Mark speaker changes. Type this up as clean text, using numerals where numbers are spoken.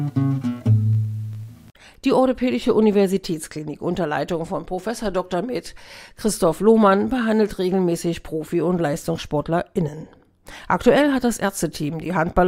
Speaker 1: Die Orthopädische Universitätsklinik unter Leitung von Prof. Dr. med. Christoph Lohmann behandelt regelmäßig Profi- und LeistungssportlerInnen. Aktuell hat das Ärzteteam die Handballer